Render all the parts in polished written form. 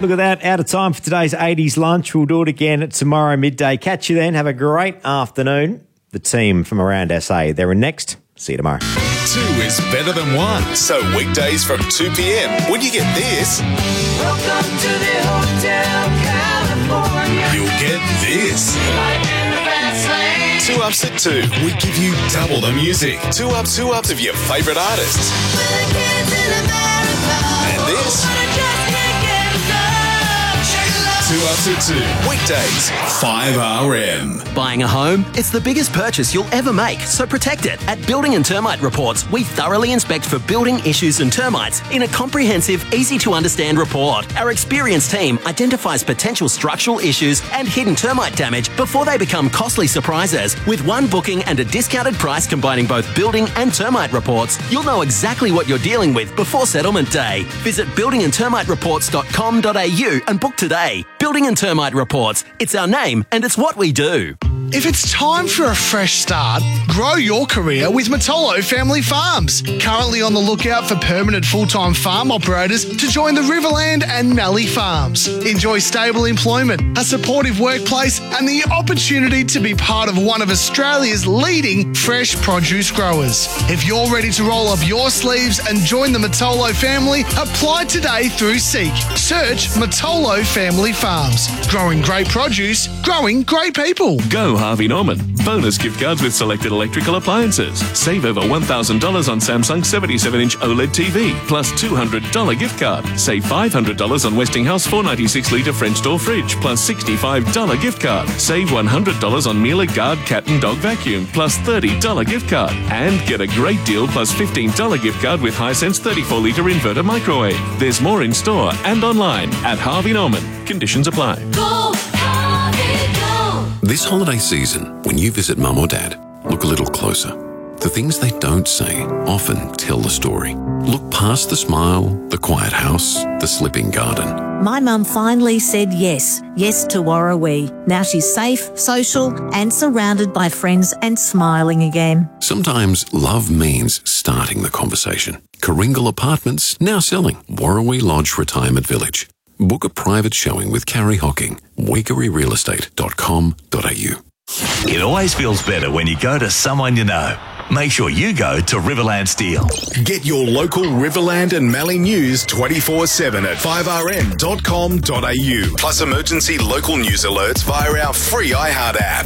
Look at that. Out of time for today's 80s lunch. We'll do it again tomorrow midday. Catch you then. Have a great afternoon. The team from around SA, they're in next. See you tomorrow. 2 is better than 1. So weekdays from 2 p.m. when you get this, Welcome to the Hotel California. you'll get this. Like in the fast lane. 2 Ups at 2. We give you double the music. 2 ups of your favourite artists. For the kids in America. And this. Wanna just can't get enough. Shake it up. 2 Ups at 2. Weekdays, 5RM. Buying a home? It's the biggest purchase you'll ever make, so protect it. At Building and Termite Reports, we thoroughly inspect for building issues and termites in a comprehensive, easy-to-understand report. Our experienced team identifies potential structural issues and hidden termite damage before they become costly surprises. With one booking and a discounted price combining both building and termite reports, you'll know exactly what you're dealing with before settlement day. Visit buildingandtermitereports.com.au and book today. Building and Termite Reports. It's our name and it's what we do. If it's time for a fresh start, grow your career with Matolo Family Farms. Currently on the lookout for permanent full-time farm operators to join the Riverland and Mallee farms. Enjoy stable employment, a supportive workplace, and the opportunity to be part of one of Australia's leading fresh produce growers. If you're ready to roll up your sleeves and join the Matolo family, apply today through Seek. Search Matolo Family Farms. Growing great produce, growing great people. Go Harvey Norman. Bonus gift cards with selected electrical appliances. Save over $1,000 on Samsung 77-inch OLED TV, plus $200 gift card. Save $500 on Westinghouse 496-litre French door fridge, plus $65 gift card. Save $100 on Miele Guard cat and dog vacuum, plus $30 gift card. And get a great deal plus $15 gift card with Hisense 34-litre inverter microwave. There's more in store and online at Harvey Norman. Conditions apply. Go, Harvey, go. This holiday season, when you visit mum or dad, look a little closer. The things they don't say often tell the story. Look past the smile, the quiet house, the slipping garden. My mum finally said yes to Warrawee. Now she's safe, social and surrounded by friends and smiling again. Sometimes love means starting the conversation. Karingal Apartments now selling Warrawee Lodge Retirement Village. Book a private showing with Carrie Hocking, weekeryrealestate.com.au. It always feels better when you go to someone you know. Make sure you go to Riverland Steel. Get your local Riverland and Mallee news 24/7 at 5rm.com.au. Plus emergency local news alerts via our free iHeart app.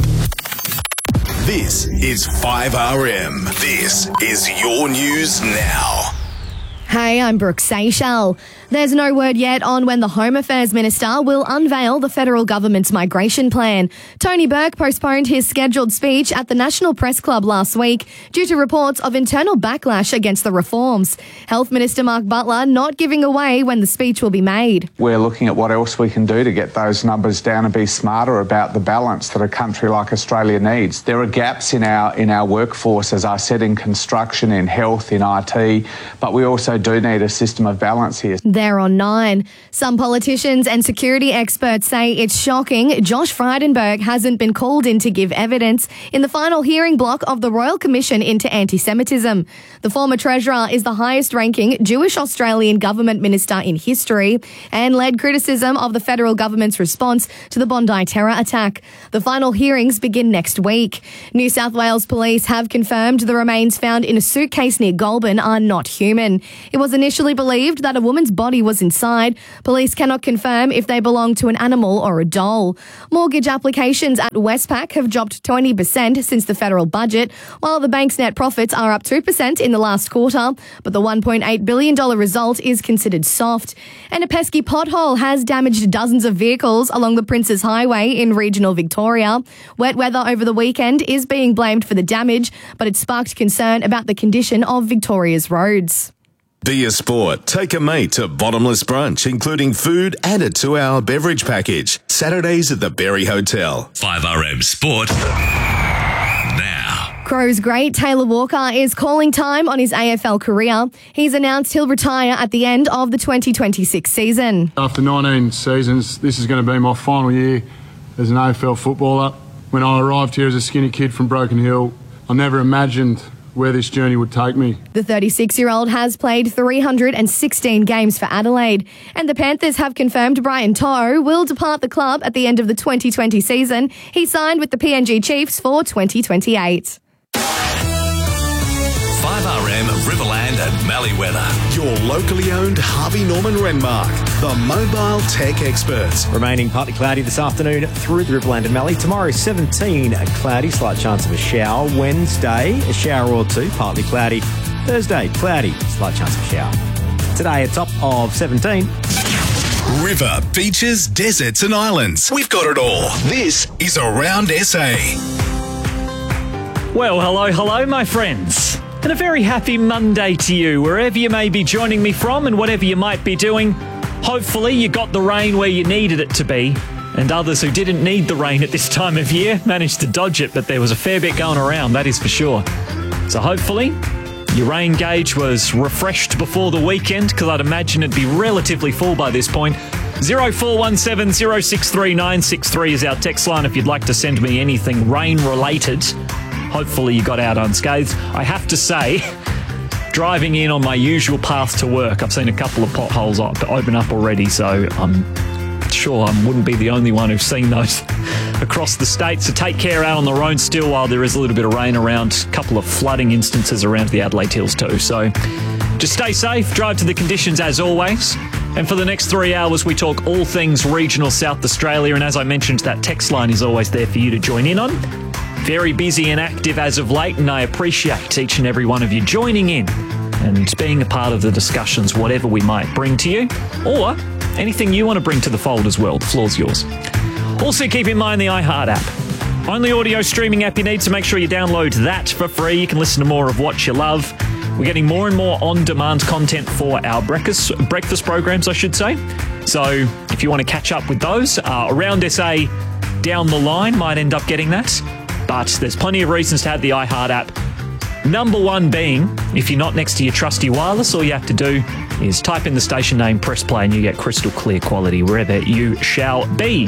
This is 5RM. This is your news now. Hey, I'm Brooke Seychelles. There's no word yet on when the Home Affairs Minister will unveil the federal government's migration plan. Tony Burke postponed his scheduled speech at the National Press Club last week due to reports of internal backlash against the reforms. Health Minister Mark Butler not giving away when the speech will be made. We're looking at what else we can do to get those numbers down and be smarter about the balance that a country like Australia needs. There are gaps in our workforce, as I said, in construction, in health, in IT, but we also do need a system of balance here. They're on 9. Some politicians and security experts say it's shocking Josh Frydenberg hasn't been called in to give evidence in the final hearing block of the Royal Commission into Anti-Semitism. The former Treasurer is the highest-ranking Jewish Australian government minister in history and led criticism of the federal government's response to the Bondi terror attack. The final hearings begin next week. New South Wales police have confirmed the remains found in a suitcase near Goulburn are not human. It was initially believed that a woman's body was inside. Police cannot confirm if they belong to an animal or a doll. Mortgage applications at Westpac have dropped 20% since the federal budget, while the bank's net profits are up 2% in the last quarter, but the $1.8 billion result is considered soft. And a pesky pothole has damaged dozens of vehicles along the Princes Highway in regional Victoria. Wet weather over the weekend is being blamed for the damage, but it sparked concern about the condition of Victoria's roads. Dia Sport. Take a mate to Bottomless Brunch, including food and a 2-hour beverage package. Saturdays at the Berry Hotel. 5RM Sport. Now. Crows great Taylor Walker is calling time on his AFL career. He's announced he'll retire at the end of the 2026 season. After 19 seasons, this is going to be my final year as an AFL footballer. When I arrived here as a skinny kid from Broken Hill, I never imagined where this journey would take me. The 36-year-old has played 316 games for Adelaide, and the Panthers have confirmed Brian To'o will depart the club at the end of the 2020 season. He signed with the PNG Chiefs for 2028. 5RM Riverland and Mallee weather. Your locally owned Harvey Norman Renmark, the mobile tech experts. Remaining partly cloudy this afternoon through the Riverland and Mallee. Tomorrow, 17 cloudy, slight chance of a shower. Wednesday, a shower or two, partly cloudy. Thursday, cloudy, slight chance of a shower. Today, a top of 17. River, beaches, deserts and islands. We've got it all. This is Around SA. Well, hello, my friends. And a very happy Monday to you, wherever you may be joining me from and whatever you might be doing. Hopefully you got the rain where you needed it to be, and others who didn't need the rain at this time of year managed to dodge it, but there was a fair bit going around, that is for sure. So hopefully your rain gauge was refreshed before the weekend, because I'd imagine it'd be relatively full by this point. 0417 063 963 is our text line if you'd like to send me anything rain-related. Hopefully you got out unscathed. I have to say, driving in on my usual path to work, I've seen a couple of potholes open up already, so I'm sure I wouldn't be the only one who's seen those across the state. So take care out on the road still while there is a little bit of rain around. A couple of flooding instances around the Adelaide Hills too. So just stay safe, drive to the conditions as always. And for the next 3 hours, we talk all things regional South Australia. And as I mentioned, that text line is always there for you to join in on. Very busy and active as of late, and I appreciate each and every one of you joining in and being a part of the discussions, whatever we might bring to you, or anything you want to bring to the fold as well. The floor's yours. Also, keep in mind the iHeart app. Only audio streaming app you need, so make sure you download that for free. You can listen to more of what you love. We're getting more and more on-demand content for our breakfast programs, I should say. So if you want to catch up with those, Around SA down the line might end up getting that. But there's plenty of reasons to have the iHeart app. Number one being, if you're not next to your trusty wireless, all you have to do is type in the station name, press play, and you get crystal clear quality wherever you shall be.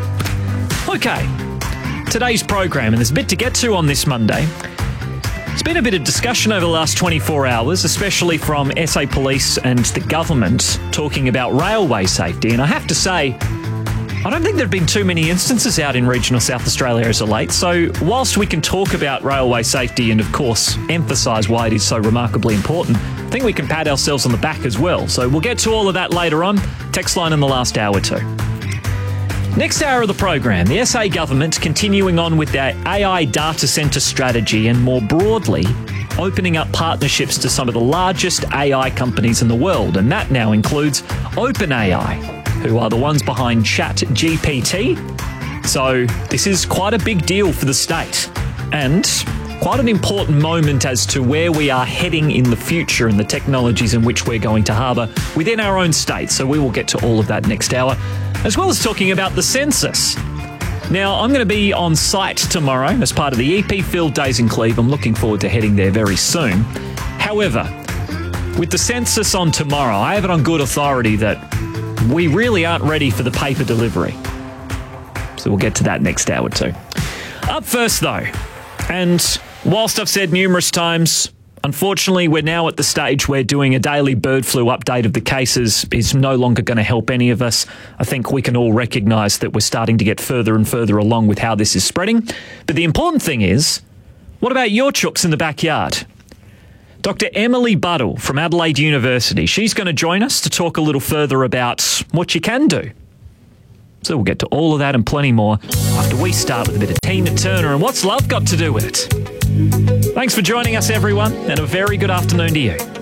Okay, today's program, and there's a bit to get to on this Monday. There's been a bit of discussion over the last 24 hours, especially from SA Police and the government, talking about railway safety. And I have to say, I don't think there have been too many instances out in regional South Australia as of late. So whilst we can talk about railway safety and, of course, emphasise why it is so remarkably important, I think we can pat ourselves on the back as well. So we'll get to all of that later on. Text line in the last hour too. Next hour of the program, the SA government continuing on with their AI data centre strategy and more broadly opening up partnerships to some of the largest AI companies in the world. And that now includes OpenAI, who are the ones behind ChatGPT. So this is quite a big deal for the state and quite an important moment as to where we are heading in the future and the technologies in which we're going to harbour within our own state. So we will get to all of that next hour, as well as talking about the census. Now, I'm going to be on site tomorrow as part of the EP Field Days in Cleve. I'm looking forward to heading there very soon. However, with the census on tomorrow, I have it on good authority that we really aren't ready for the paper delivery. So we'll get to that next hour too. Up first though, and whilst I've said numerous times, unfortunately we're now at the stage where doing a daily bird flu update of the cases is no longer going to help any of us. I think we can all recognise that we're starting to get further and further along with how this is spreading. But the important thing is, what about your chooks in the backyard? Dr. Emily Buddle from Adelaide University. She's going to join us to talk a little further about what you can do. So we'll get to all of that and plenty more after we start with a bit of Tina Turner and what's love got to do with it. Thanks for joining us, everyone, and a very good afternoon to you.